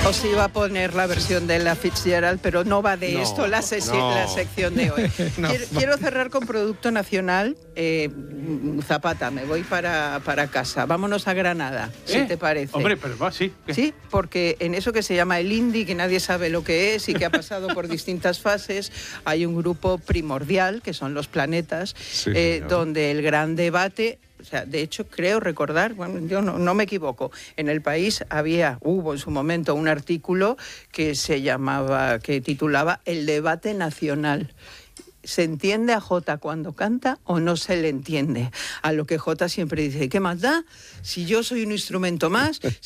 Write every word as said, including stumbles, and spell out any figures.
Os iba a poner la versión de la Fitzgerald, pero no va de No, esto la, sesi- no. la sección de hoy. No, quiero, no. quiero cerrar con producto nacional. Eh, Zapata, me voy para, para casa. Vámonos a Granada, si ¿Eh? te parece. Hombre, pero va, sí. ¿Qué? Sí, porque en eso que se llama el indie, que nadie sabe lo que es y que ha pasado por distintas fases, hay un grupo primordial, que son los Planetas, Sí, eh, señor. donde el gran debate... O sea, de hecho, creo recordar, bueno, yo no, no me equivoco, en El País había, hubo en su momento un artículo que se llamaba, que titulaba El debate nacional. ¿Se entiende a Jota cuando canta o no se le entiende? A lo que Jota siempre dice, ¿qué más da? Si yo soy un instrumento más,